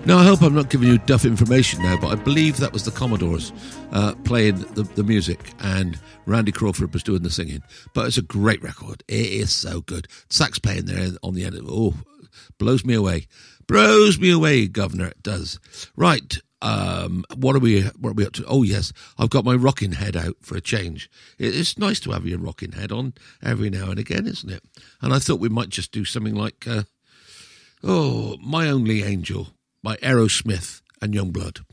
Now, I hope I'm not giving you duff information now, but I believe that was the Commodores playing the music, and Randy Crawford was doing the singing. But it's a great record. It is so good. Sax playing there on the end. Oh, blows me away. Blows me away, Governor. It does. Right. What are we up to? Oh, yes. I've got my rocking head out for a change. It's nice to have your rocking head on every now and again, isn't it? And I thought we might just do something like, My Only Angel by Aerosmith and Youngblood.